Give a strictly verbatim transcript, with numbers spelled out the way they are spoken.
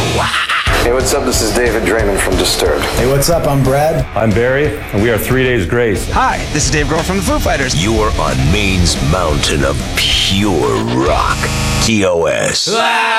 Hey, what's up? This is David Draymond from Disturbed. Hey, what's up? I'm Brad. I'm Barry, and we are Three Days Grace. Hi, this is Dave Grohl from the Foo Fighters. You are on Maine's mountain of pure rock. T O S.